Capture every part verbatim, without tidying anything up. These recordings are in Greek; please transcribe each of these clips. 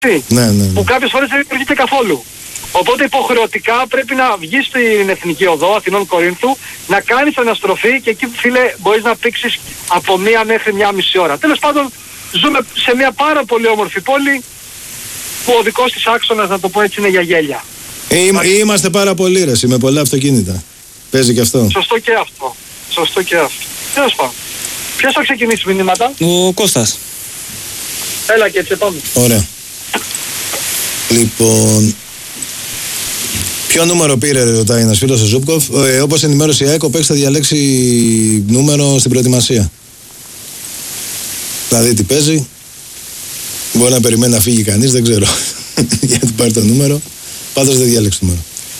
Ναι, ναι, ναι. Που κάποιες φορές δεν λειτουργείται καθόλου. Οπότε υποχρεωτικά πρέπει να βγεις στην Εθνική Οδό Αθηνών Κορίνθου, να κάνεις αναστροφή και εκεί, φίλε, μπορείς να πήξεις από μία μέχρι μία μισή ώρα. Τέλος πάντων, ζούμε σε μια πάρα πολύ όμορφη πόλη που ο δικός της άξονας, να το πω έτσι, είναι για γέλια. Ή, είμαστε πάρα πολύ ρε, με πολλά αυτοκίνητα. Παίζει και αυτό. Σωστό και αυτό. Σωστό και αυτό. Τέλος πάντων. Ποιος θα ξεκινήσει μηνύματα? Ο Κώστας. Έλα και έτσι πάμε. Ωραία. Λοιπόν, ποιο νούμερο πήρε, ρωτάει ένας φίλος ο Ζούπκοφ. Ε, όπως ενημέρωσε η ΑΕΚ, ο Παίκτης θα διαλέξει νούμερο στην προετοιμασία. Να δει τι παίζει. Μπορεί να περιμένει να φύγει κανείς, δεν ξέρω. Γιατί πάρει το νούμερο. Πάντως δεν διάλεξε νούμερο.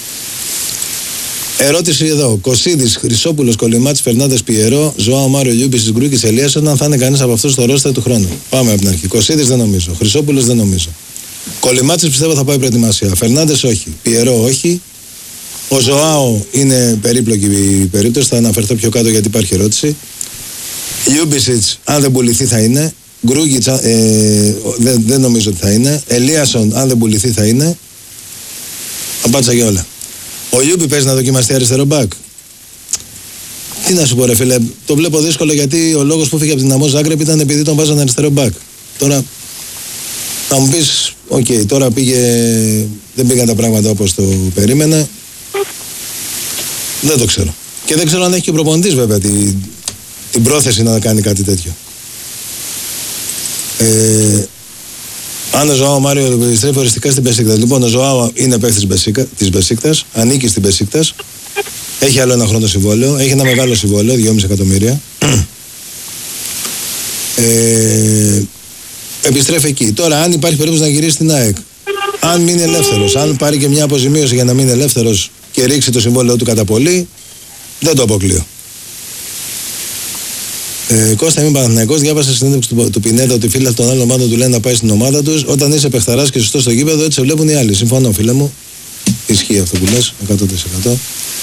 Ερώτηση εδώ. Κωσίδης, Χρυσόπουλος, Κολυμάτης, Φερνάντες, Πιερό, Ζωάο, Μάριο, Λιούμπης, Γκρούκης, Ελίασον, αν θα είναι κανείς από αυτούς στο ρόστερ του χρόνου. Πάμε από την αρχή. Κωσίδης δεν νομίζω. Χρυσόπουλος δεν νομίζω. Κολυμάτης πιστεύω θα πάει προετοιμασία. Φερνάντες όχι. Πιερό όχι. Ο Ζωάο είναι περίπλοκη η περίπτωση. Θα αναφερθώ πιο κάτω γιατί υπάρχει ερώτηση. Λιούμπισιτς, αν δεν πουληθεί θα είναι. Γκρούκης ε, δεν, δεν νομίζω ότι θα είναι. Ελίασον, αν δεν πουληθεί θα είναι. Απάντησα για όλα. Ο Λιούμπι παίζει να δοκιμαστεί αριστερό μπακ. Τι να σου πω ρε φίλε, το βλέπω δύσκολο γιατί ο λόγος που φύγε από την Δυναμό Ζάγκρεπ ήταν επειδή τον βάζανε αριστερό μπακ. Τώρα θα μου πεις, οκ, okay, τώρα πήγε, δεν πήγαν τα πράγματα όπως το περίμενε. Δεν το ξέρω. Και δεν ξέρω αν έχει και ο προπονητής βέβαια την, την πρόθεση να κάνει κάτι τέτοιο. Ε, αν ο Ζωάο Μάριο επιστρέφει οριστικά στην Μπεσίκτας. Λοιπόν, ο Ζωάο είναι παίκτης της Μπεσίκτας, ανήκει στην Μπεσίκτας. Έχει άλλο ένα χρόνο συμβόλαιο, έχει ένα μεγάλο συμβόλαιο, δυόμισι εκατομμύρια. ε, επιστρέφει εκεί. Τώρα, αν υπάρχει περίπτωση να γυρίσει στην ΑΕΚ, αν μείνει ελεύθερος, αν πάρει και μια αποζημίωση για να μείνει ελεύθερος και ρίξει το συμβόλαιο του κατά πολύ, δεν το αποκλείω. Ε, Κώστα, είμαι Παναθηναϊκός. Διάβασα στη συνέντευξη του, του Πινέτα ότι οι φίλοι των άλλων ομάδων του λένε να πάει στην ομάδα τους. Όταν είσαι παιχταράς και σωστός στο γήπεδο, έτσι σε βλέπουν οι άλλοι. Συμφωνώ, φίλε μου. Ισχύει αυτό που λες, εκατό τοις εκατό.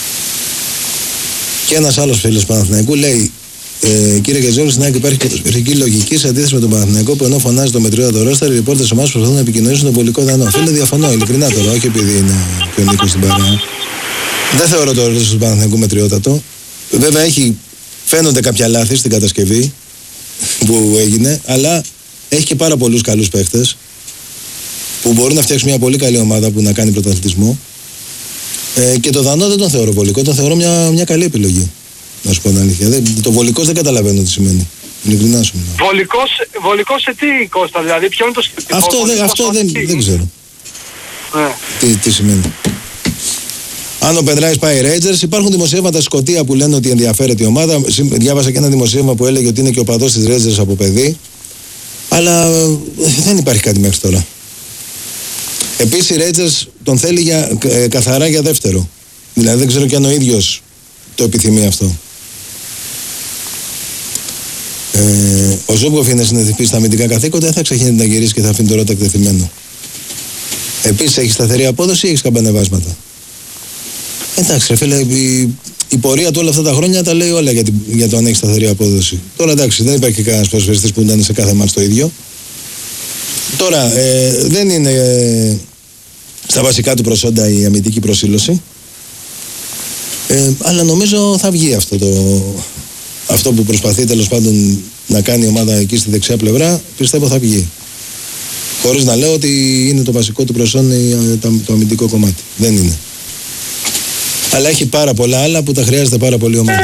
Και ένας άλλος φίλος Παναθηναϊκού λέει: ε, Κύριε Γεζόλου, στην ΑΕΚ υπάρχει ποδοσφαιρική λογική σε αντίθεση με τον Παναθηναϊκό που ενώ φωνάζει το μετριότατο ρόστερ, οι ρεπόρτες ομάδας προσπαθούν να επικοινωνήσουν τον πολικό δανό. Φίλε, διαφωνώ ειλικρινά τώρα, όχι επειδή είναι πιο νίκο στην παρέα. Δεν θεωρώ το ρόστερ του Παναθηναϊκού μετριότατο. Βέβαια έχει. Φαίνονται κάποια λάθη στην κατασκευή που έγινε, αλλά έχει και πάρα πολλούς καλούς παίχτες που μπορούν να φτιάξουν μια πολύ καλή ομάδα που να κάνει πρωταθλητισμό. Ε, και το Δανό δεν τον θεωρώ βολικό, τον θεωρώ μια, μια καλή επιλογή. Να σου πω την αλήθεια. Δεν, το βολικός δεν καταλαβαίνω τι σημαίνει. Ειλικρινά σου μιλάω. Βολικός, βολικός σε τι, Κώστα, δηλαδή, ποιο είναι το σκεπτικό? Αυτό, δεν, αυτό δεν, δεν ξέρω. Ναι. Τι, τι σημαίνει. Αν ο Πεδράης πάει Rangers, υπάρχουν δημοσιεύματα στη Σκωτία που λένε ότι ενδιαφέρεται η ομάδα. Διάβασα και ένα δημοσίευμα που έλεγε ότι είναι και ο παδός της Rangers από παιδί. Αλλά δεν υπάρχει κάτι μέχρι τώρα. Επίσης η Rangers τον θέλει για, ε, καθαρά για δεύτερο. Δηλαδή δεν ξέρω κι αν ο ίδιος το επιθυμεί αυτό. Ε, ο Ζούμπκοφ είναι συνηθιπής στα αμυντικά καθήκοντα, δεν θα ξεχύνεται να γυρίσει και θα αφήνει το ρότα εκτεθειμένο. Επίσης έχει σταθερή απόδοση ή έχει καμπανεβάσματα? Εντάξει, ρε φίλε, η, η πορεία του όλα αυτά τα χρόνια τα λέει όλα για, την, για το αν έχει σταθερή απόδοση. Τώρα εντάξει, δεν υπάρχει και κανένας ποδοσφαιριστής που ήταν σε κάθε μάτς το ίδιο. Τώρα, ε, δεν είναι ε, στα βασικά του προσόντα η αμυντική προσήλωση. Ε, αλλά νομίζω θα βγει αυτό το, αυτό που προσπαθεί τέλος πάντων να κάνει η ομάδα εκεί στη δεξιά πλευρά, πιστεύω θα βγει. Χωρίς να λέω ότι είναι το βασικό του προσόν το, το αμυντικό κομμάτι. Δεν είναι. Αλλά έχει πάρα πολλά άλλα που τα χρειάζεται πάρα πολύ ομάδα.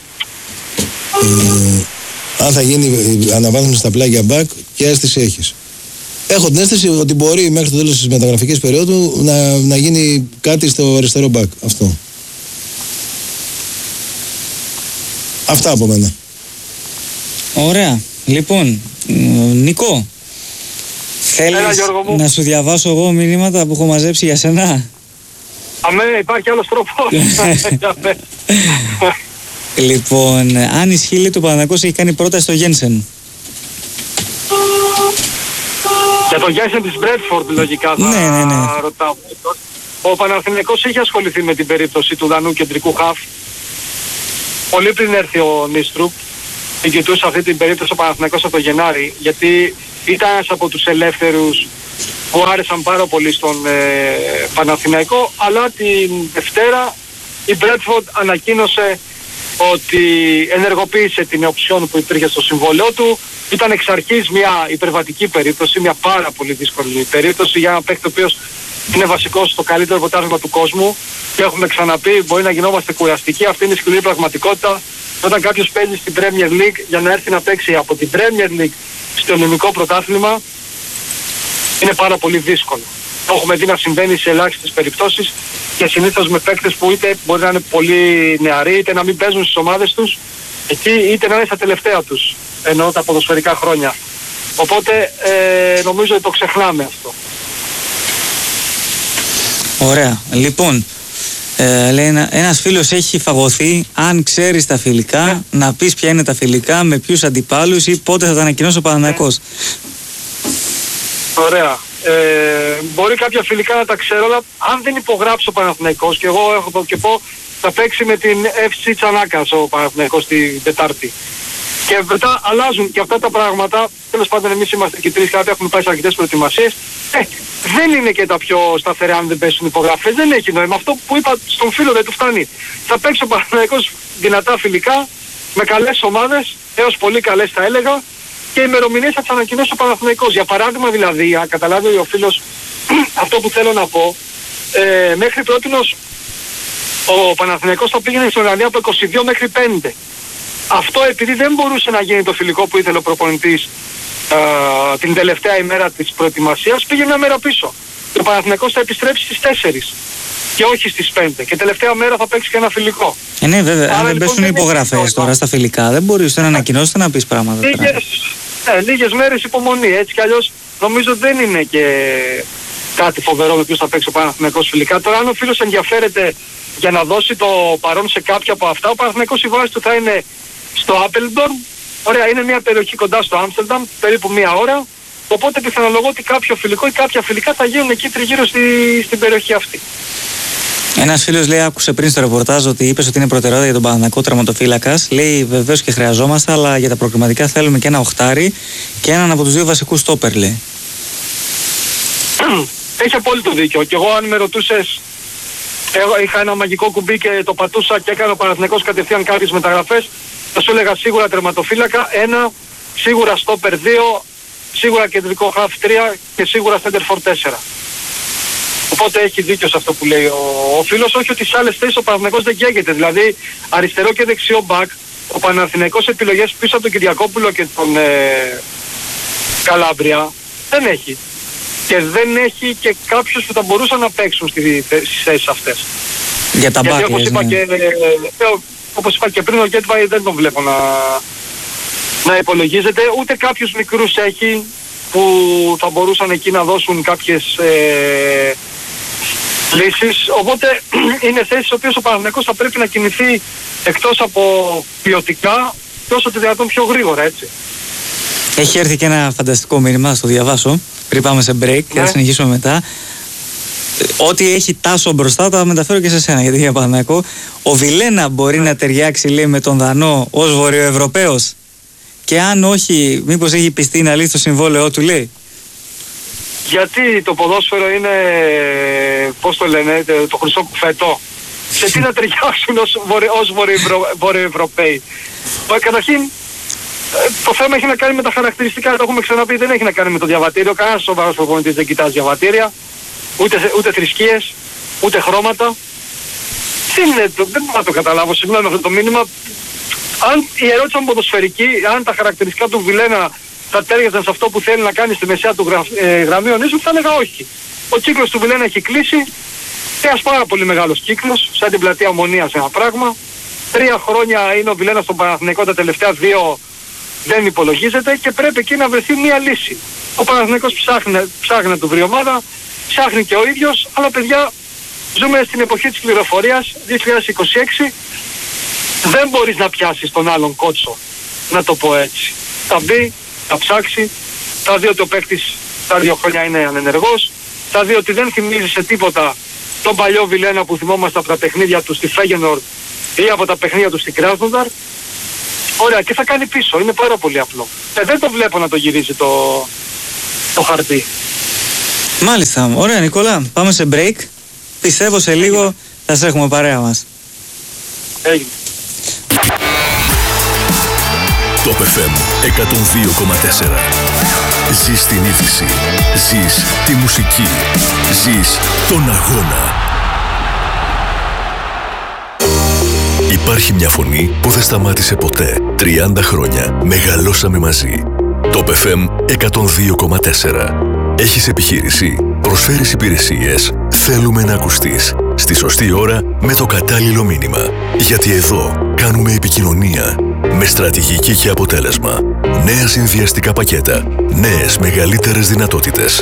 Ε, αν θα γίνει αναβάθμιση στα πλάγια μπακ, και αίσθηση έχεις. Έχω την αίσθηση ότι μπορεί μέχρι το τέλος της μεταγραφικής περίοδου να, να γίνει κάτι στο αριστερό μπακ. Αυτό. Αυτά από μένα. Ωραία. Λοιπόν, Νικό, θέλεις Έλα, να σου διαβάσω εγώ μηνύματα που έχω μαζέψει για σένα? Αμέ, υπάρχει άλλος τρόπος. Λοιπόν, αν ισχύει λέει, το Παναθηναϊκός έχει κάνει πρόταση στο Γένσεν. Για το Γένσεν της Μπρέτφορντ λογικά θα ναι, ναι, ναι. ρωτάω. Ο Παναθηναϊκός είχε ασχοληθεί με την περίπτωση του Δανού κεντρικού χαφ. Πολύ πριν έρθει ο Νίστρουπ, κοιτούσε αυτή την περίπτωση ο Παναθηναϊκός από το Γενάρη, γιατί ήταν ένας από τους ελεύθερους που άρεσαν πάρα πολύ στον ε, Παναθηναϊκό, αλλά την Δευτέρα η Bradford ανακοίνωσε ότι ενεργοποίησε την οψιόν που υπήρχε στο συμβόλαιό του. Ήταν εξ αρχής μια υπερβατική περίπτωση, μια πάρα πολύ δύσκολη περίπτωση για ένα παίκτη ο οποίος είναι βασικός στο καλύτερο πρωτάθλημα του κόσμου και έχουμε ξαναπεί μπορεί να γινόμαστε κουραστικοί, αυτή είναι η σκληρή πραγματικότητα. Όταν κάποιος παίζει στην Premier League, για να έρθει να παίξει από την Premier League στο ελληνικό πρωτάθλημα είναι πάρα πολύ δύσκολο. Το έχουμε δει να συμβαίνει σε ελάχιστες περιπτώσεις και συνήθως με παίκτες που είτε μπορεί να είναι πολύ νεαροί, είτε να μην παίζουν στις ομάδες τους εκεί, είτε να είναι στα τελευταία τους, εννοώ τα ποδοσφαιρικά χρόνια. Οπότε ε, νομίζω ότι το ξεχνάμε αυτό. Ωραία. Λοιπόν, ε, λέει ένα, ένας φίλος έχει φαγωθεί. Αν ξέρεις τα φιλικά, ναι. να πεις ποια είναι τα φιλικά, με ποιους αντιπάλους ή πότε θα τα ανακοινώσει ο Παναθηναϊκός. Ναι. Ωραία. Ε, μπορεί κάποια φιλικά να τα ξέρω, αλλά αν δεν υπογράψει ο Παναθηναϊκός, και εγώ έχω και πω θα παίξει με την εφ σι Τσανάκας ο Παναθηναϊκός την Τετάρτη. Και μετά αλλάζουν και αυτά τα πράγματα. Τέλος πάντων, εμείς είμαστε και τρεις κάποιοι, έχουμε πάει σε αρκετές προετοιμασίες. Ε, δεν είναι και τα πιο σταθερά αν δεν πέσουν υπογραφές. Δεν έχει νόημα. Αυτό που είπα στον φίλο δεν του φτάνει. Θα παίξει ο Παναθηναϊκός δυνατά φιλικά, με καλές ομάδες, έως πολύ καλές θα έλεγα, και οι ημερομηνίες θα τις ανακοινώσει ο Παναθηναϊκός. Για παράδειγμα δηλαδή, αν καταλάβει ο φίλος αυτό που θέλω να πω, ε, μέχρι πρότινος ο Παναθηναϊκός θα πήγαινε στην Ολλανδία από είκοσι δύο μέχρι πέντε. Αυτό επειδή δεν μπορούσε να γίνει το φιλικό που ήθελε ο προπονητής ε, την τελευταία ημέρα της προετοιμασίας, πήγε μια μέρα πίσω. Και ο Παναθηναϊκός θα επιστρέψει στις τέσσερις και όχι στις πέντε. Και τελευταία μέρα θα παίξει και ένα φιλικό. Ε, ναι, βέβαια. Άρα, αν δεν λοιπόν, πέσουν υπογραφές τώρα στα φιλικά, δεν μπορείς να ανακοινώσεις να πεις πράγματα. Λίγες, ναι, λίγες μέρες υπομονή. Έτσι κι αλλιώς νομίζω δεν είναι και κάτι φοβερό με ποιους θα παίξει ο Παναθηναϊκός φιλικά. Τώρα, αν ο φίλος ενδιαφέρεται για να δώσει το παρόν σε κάποια από αυτά, ο Παναθηναϊκός η βάση του θα είναι στο Άπελντορν. Ωραία, είναι μια περιοχή κοντά στο Άμστερνταμ, περίπου μία ώρα. Οπότε πιθανολογώ ότι κάποιο φιλικό ή κάποια φιλικά θα γίνουν εκεί τριγύρω στη, στην περιοχή αυτή. Ένας φίλος λέει, άκουσε πριν στο ρεπορτάζ ότι είπες ότι είναι προτεραιότητα για τον Παναθηναϊκό τερματοφύλακας. Λέει βεβαίως και χρειαζόμαστε, αλλά για τα προκριματικά θέλουμε και ένα οχτάρι και έναν από τους δύο βασικούς στόπερ, λέει. Έχει απόλυτο δίκιο. Και εγώ αν με ρωτούσες, εγώ είχα ένα μαγικό κουμπί και το πατούσα και έκανε ο Παναθηναϊκός κατευθείαν κάποιες μεταγραφές, θα σου έλεγα σίγουρα τερματοφύλακα ένα, σίγουρα στόπερ δύο, σίγουρα κεντρικό half τρία και σίγουρα center for τέσσερα. Οπότε έχει δίκιο σε αυτό που λέει ο, ο φίλος, όχι ότι σε άλλες θέσεις ο Παναθηναϊκός δεν καίγεται. Δηλαδή αριστερό και δεξιό μπακ, ο Παναθηναϊκός επιλογές πίσω από τον Κυριακόπουλο και τον ε, Καλάμπρια δεν έχει. Και δεν έχει και κάποιους που θα μπορούσαν να παίξουν στις θέσεις αυτές. Για τα Γιατί μπακ, όπως, είπα ναι. και, ε, όπως είπα και πριν, ο Γκέτβαϊ δεν τον βλέπω να, να υπολογίζεται. Ούτε κάποιους μικρούς έχει που θα μπορούσαν εκεί να δώσουν κάποιες ε, λύσεις. Οπότε είναι θέσεις στις οποίες ο Παναθηναϊκός θα πρέπει να κινηθεί εκτός από ποιοτικά και όσο το δυνατόν πιο γρήγορα, έτσι. Έχει έρθει και ένα φανταστικό μήνυμα, θα το διαβάσω πριν πάμε σε break, ναι, και θα συνεχίσουμε μετά. Ό,τι έχει Τάσο μπροστά τα μεταφέρω και σε σένα, γιατί για Παναθηναϊκό. Ο Βιλένα μπορεί να ταιριάξει, λέει, με τον Δανό ως Βορειοευρωπαίος, και αν όχι, μήπως έχει πιστεί να λύσει το συμβόλαιό του, λέει. Γιατί το ποδόσφαιρο είναι, πώς το λένε, το χρυσό κουφετό. Σε τι να ταιριάξουν ως, βορει, ως Βορειοευρωπαίοι. Καταρχήν, το θέμα έχει να κάνει με τα χαρακτηριστικά, το έχουμε ξαναπεί, δεν έχει να κάνει με το διαβατήριο. Κανένας σοβαρός προπονητής δεν κοιτάζει διαβατήρια, ούτε, ούτε θρησκείες, ούτε χρώματα. Τι είναι, το, δεν μπορώ να το καταλάβω, συγγνώμη αυτό το μήνυμα. Αν η ερώτηση ήταν ποδοσφαιρική, αν τα χαρακτηριστικά του Βιλένα θα τέριαζαν σε αυτό που θέλει να κάνει στη μεσαία του γρα, ε, γραμμή ονίσου, θα έλεγα όχι. Ο κύκλος του Βιλένα έχει κλείσει, ένας πάρα πολύ μεγάλος κύκλος, σαν την πλατεία Ομονίας ένα πράγμα. Τρία χρόνια είναι ο Βιλένα στον Παναθηναϊκό, τα τελευταία δύο δεν υπολογίζεται και πρέπει εκεί να βρεθεί μια λύση. Ο Παναθηναϊκός ψάχνει, ψάχνει να του βρει ομάδα, ψάχνει και ο ίδιος, αλλά παιδιά ζούμε στην εποχή της πληροφορίας, δύο χιλιάδες είκοσι έξι, δεν μπορείς να πιάσεις τον άλλον κότσο, να το πω έτσι. Θα μπει, θα ψάξει, θα δει ότι ο παίκτης τα δύο χρόνια είναι ανενεργός, θα δει ότι δεν θυμίζει σε τίποτα τον παλιό Βιλένα που θυμόμαστε από τα παιχνίδια του στη Φέγενορντ ή από τα παιχνίδια του στη Κράσνονταρ. Ωραία, και θα κάνει πίσω, είναι πάρα πολύ απλό. Ε, δεν το βλέπω να το γυρίζει το, το χαρτί. Μάλιστα. Ωραία, Νικόλα. Πάμε σε break. Πιστεύω σε λίγο θα σε έχουμε παρέα μας. Έγινε. Top εφ εμ εκατόν δύο κόμμα τέσσερα. Ζεις την είδηση. Ζεις τη μουσική. Ζεις τον αγώνα. Υπάρχει μια φωνή που δεν σταμάτησε ποτέ. τριάντα χρόνια μεγαλώσαμε μαζί. Top εφ εμ εκατόν δύο κόμμα τέσσερα. Έχεις επιχείρηση, προσφέρεις υπηρεσίες, θέλουμε να ακουστείς. Στη σωστή ώρα με το κατάλληλο μήνυμα. Γιατί εδώ κάνουμε επικοινωνία με στρατηγική και αποτέλεσμα. Νέα συνδυαστικά πακέτα, νέες μεγαλύτερες δυνατότητες.